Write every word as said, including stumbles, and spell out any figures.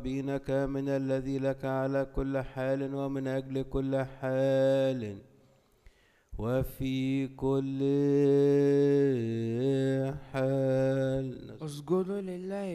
بينك من الذي لك على كل حال ومن أجل كل حال وفي كل حال. اسجدوا لله